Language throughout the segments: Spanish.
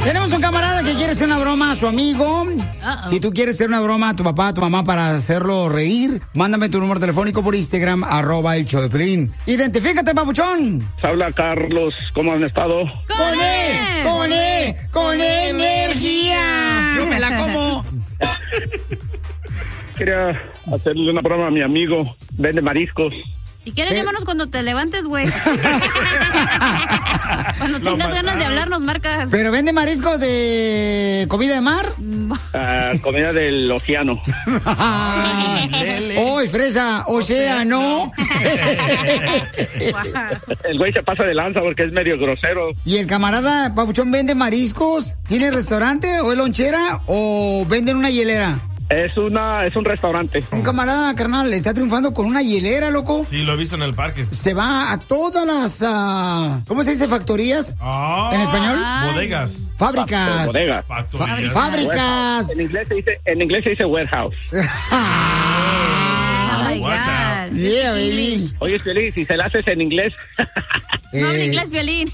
Tenemos un camarada que quiere hacer una broma a su amigo. Si tú quieres hacer una broma a tu papá, a tu mamá para hacerlo reír, mándame tu número telefónico por Instagram, @el show de Piolín. Identifícate, papuchón. Habla Carlos, ¿cómo han estado? ¡Con energía! Yo me la como. Quería hacerle una broma a mi amigo, vende mariscos. Si quieres, llámanos cuando te levantes, güey. Cuando tengas ganas de hablar, nos marcas. ¿Pero vende mariscos de comida de mar? Comida del océano. ¡Uy, fresa! ¡Océano! El güey se pasa de lanza porque es medio grosero. ¿Y el camarada papuchón vende mariscos? ¿Tiene restaurante o es lonchera o vende en una hielera? Es un restaurante. Un camarada, carnal, está triunfando con una hielera, loco. Sí, lo he visto en el parque. Se va a todas las, ¿cómo se dice? ¿Factorías? ¿En español? Bodegas. Fábricas. Bodegas. Fábricas. En inglés se dice warehouse. Oh my God. Yeah, baby. Oye, Piolín, si se la haces en inglés. No habla inglés, Piolín.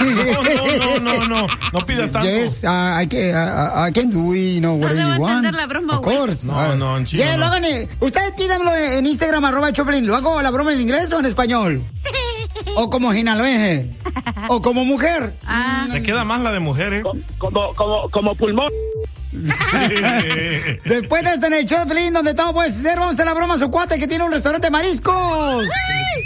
No pidas tanto. Yes, I can do it, whatever you want. La broma, of course. No, en chino. Yeah, lo hagan. Ustedes pídanlo en Instagram, @Choplin. ¿Lo hago la broma en inglés o en español? O como jinaloeje. O como mujer. Me queda más la de mujer, ¿eh? Como pulmón. Después de esto en el show de Piolín, donde todo puede ser, vamos a hacer la broma a su cuate que tiene un restaurante de mariscos.